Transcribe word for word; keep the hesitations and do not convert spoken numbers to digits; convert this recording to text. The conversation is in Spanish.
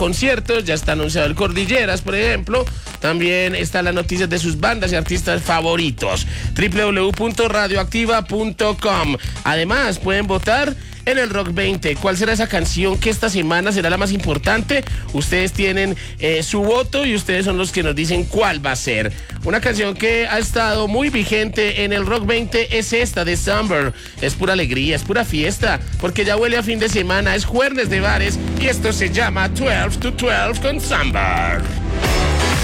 conciertos, ya está anunciado el Cordilleras, por ejemplo. También están las noticias de sus bandas y artistas favoritos. doble u doble u doble u punto radioactiva punto com. Además, pueden votar en el Rock veinte. ¿Cuál será esa canción que esta semana será la más importante? Ustedes tienen eh, su voto y ustedes son los que nos dicen cuál va a ser. Una canción que ha estado muy vigente en el Rock veinte es esta de Summer. Es pura alegría, es pura fiesta, porque ya huele a fin de semana, es jueves de bares y esto se llama doce to doce con Summer.